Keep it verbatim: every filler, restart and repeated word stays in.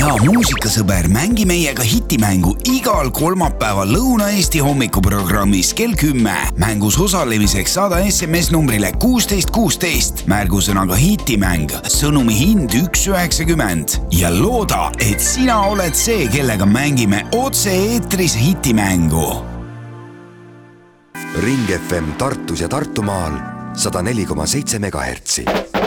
hea muusikasõber, mängi meiega hitimängu igal kolmapäeval Lõuna-Eesti hommikuprogrammis kell kümme. Mängus osalemiseks saada S M S numbrile kuusteist kuusteist, märgusõnaga hitimäng, sõnumi hind üks üheksakümmend ja looda, et sina oled see, kellega mängime otse eetris hitimängu. Ring F M Tartus ja Tartumaal sada neli koma seitse megahertsi.